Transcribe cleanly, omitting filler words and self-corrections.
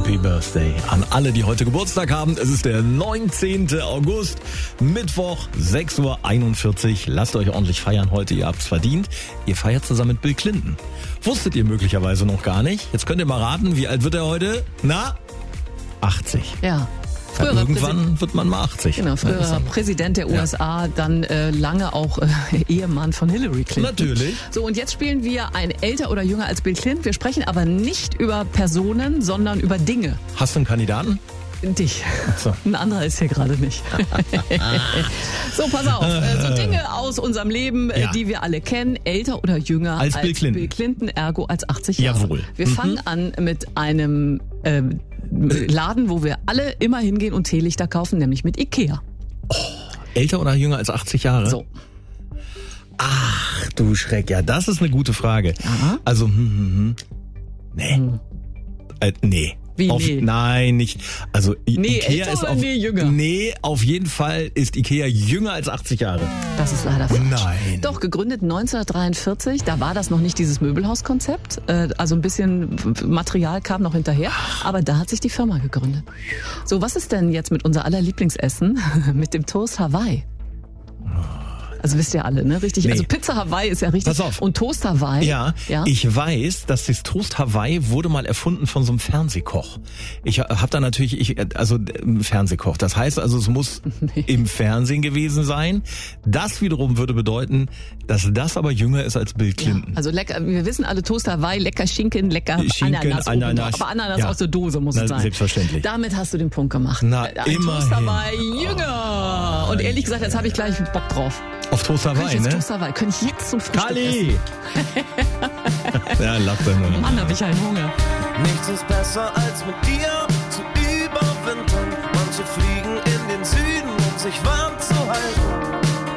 Happy Birthday an alle, die heute Geburtstag haben. Es ist der 19. August, Mittwoch, 6:41 Uhr. Lasst euch ordentlich feiern heute, ihr habt's verdient. Ihr feiert zusammen mit Bill Clinton. Wusstet ihr möglicherweise noch gar nicht. Jetzt könnt ihr mal raten, wie alt wird er heute? Na? 80. Ja. Irgendwann wird man mal 80. Genau, früherer Präsident der USA, dann lange auch Ehemann von Hillary Clinton. Natürlich. So, und jetzt spielen wir ein älter oder jünger als Bill Clinton. Wir sprechen aber nicht über Personen, sondern über Dinge. Hast du einen Kandidaten? Dich. So. Ein anderer ist hier gerade nicht. So, pass auf. So Dinge aus unserem Leben, die wir alle kennen, älter oder jünger als Bill Clinton, ergo als 80 Jahre. Jawohl. Wir fangen an mit einem Laden, wo wir alle immer hingehen und Teelichter kaufen, nämlich mit Ikea. Oh, älter oder jünger als 80 Jahre? So. Ach, du Schreck. Ja, das ist eine gute Frage. Aha. Also, nee. Nee. Wie nee? Nein, nicht. Also nee, Ikea älter ist oder nee, jünger? Nee, auf jeden Fall ist Ikea jünger als 80 Jahre. Das ist leider falsch. Nein. Doch, gegründet 1943, da war das noch nicht dieses Möbelhauskonzept. Also ein bisschen Material kam noch hinterher, aber da hat sich die Firma gegründet. So, was ist denn jetzt mit unser aller Lieblingsessen? Mit dem Toast Hawaii. Also wisst ihr alle, ne? Richtig. Nee. Also Pizza Hawaii ist ja richtig. Pass auf. Und Toast Hawaii. Ja, ich weiß, dass das Toast Hawaii wurde mal erfunden von so einem Fernsehkoch. Ich habe da natürlich, Fernsehkoch. Das heißt also, es muss im Fernsehen gewesen sein. Das wiederum würde bedeuten, dass das aber jünger ist als Bill Clinton. Ja, also lecker, wir wissen alle, Toast Hawaii, lecker Schinken, lecker Ananas. Aber Ananas aus der Dose muss es sein. Selbstverständlich. Damit hast du den Punkt gemacht. Na, Ein immerhin. Toast Hawaii jünger. Und ehrlich gesagt, jetzt habe ich gleich Bock drauf. Auf Toast Hawaii, ne? Toast Hawaii. Könnte ich jetzt zum Frühstück Kali! Ja, lacht er nur. Mann, hab ich einen Hunger. Nichts ist besser als mit dir zu überwintern. Manche fliegen in den Süden, um sich warm zu